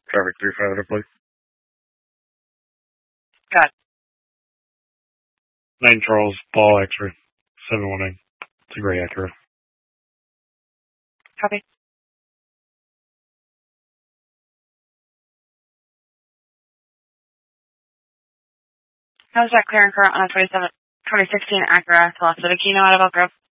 Traffic 35, please. Got it. 9 Charles, Paul X-ray, 719. It's a gray Acura. Copy. How's that clearing current on a 2016 Acura Velocity? Do you know out of Elk Grove?